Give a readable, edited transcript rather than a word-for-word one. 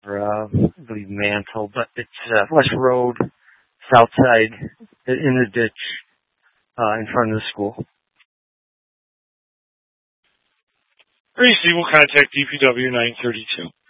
I believe Mantle, but it's West Road, south side, in the ditch in front of the school. Greasy will contact DPW 932.